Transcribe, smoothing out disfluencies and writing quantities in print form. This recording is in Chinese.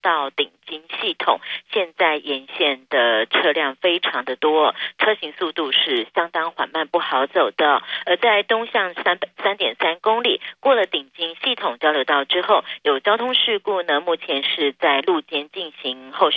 到顶金系统，现在沿线的车辆非常的多，车行速度是相当缓慢不好走的。而在东向3.3公里过了顶金系统交流道之后，有交通事故呢，目前是在路肩进行后续